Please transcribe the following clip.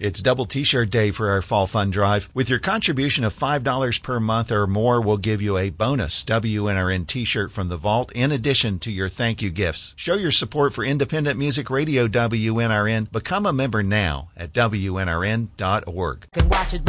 It's double T-shirt day for our Fall Fun Drive. With your contribution of $5 per month or more, we'll give you a bonus WNRN T-shirt from the vault in addition to your thank you gifts. Show your support for independent music radio WNRN. Become a member now at WNRN.org. Can watch it